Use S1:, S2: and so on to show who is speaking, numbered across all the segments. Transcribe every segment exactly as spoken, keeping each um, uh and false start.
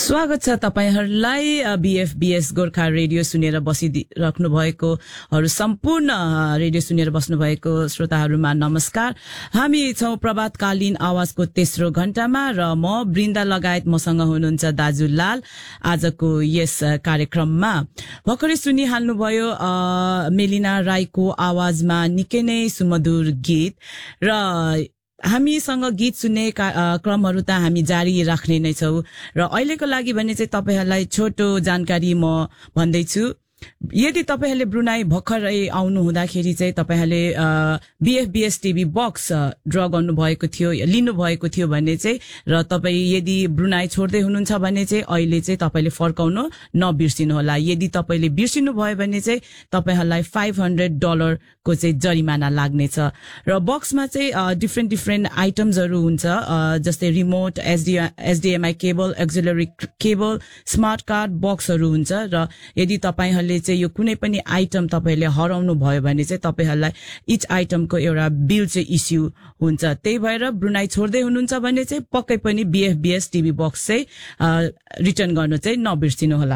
S1: स्वागत छ तपाईहरुलाई बीएफबीएस गोरखा रेडियो सुनेर बसिराख्नु भएकोहरु सम्पूर्ण रेडियो सुनेर बस्नु भएको श्रोताहरुमा नमस्कार। हामी छौं प्रभातकालीन आवाजको तेस्रो घण्टामा र म बृन्दा लगायत मसँग हुनुहुन्छ दाजु लाल। आजको यस कार्यक्रममा भर्खरै सुनिहाल्नु भयो मेलिना राईको आवाजमा निकै नै सुमधुर गीत र हामीसँग गीत सुन्ने क्रमहरु त हामी जारी राख्ने नै छौं र अहिलेको लागि भने चाहिँ तपाईहरुलाई छोटो जानकारी म भन्दै छु। यदि तपाईहरुले ब्रुनाई भर्खरै आउनु हुँदाखेरि चाहिँ तपाईहरुले बीएफबीएस टीभी बक्स ड्र गर्नु भएको थियो लिनु भएको थियो भने चाहिँ र तपाई यदि ब्रुनाई छोड्दै हुनुहुन्छ भने चाहिँ अहिले चाहिँ तपाईले फर्काउन नबिर्सिनु होला। यदि तपाईले बिर्सिनु भयो भने चाहिँ तपाईहरुलाई पाँच सय डलर को चाहिँ जरिमाना लाग्ने छ र बक्समा चाहिँ डिफरेन्ट डिफरेन्ट आइटम्सहरु हुन्छ जस्तै remote HDMI cable axillary cable smart card बक्सहरु हुन्छ र यदि तपाईहरुले चाहिँ यो कुनै पनि आइटम तपाईले हराउनु भयो भने चाहिँ तपाईहरुलाई इच आइटमको एउटा बिल चाहिँ इस्यु हुन्छ। त्यही भएर ब्रुनाई छोड्दै हुनुहुन्छ भने चाहिँ पक्कै पनि बीएफबीएस टीभी बक्स चाहिँ रिटर्न गर्नु चाहिँ नबिर्सिनु होला।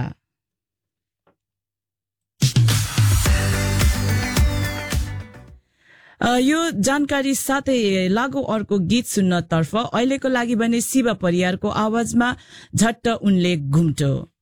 S1: यो जानकारी साथै लागु अर्को गीत सुन्न तर्फ अहिलेको लागि भने शिव परियारको आवाजमा झट्ट उनले घुम्टो।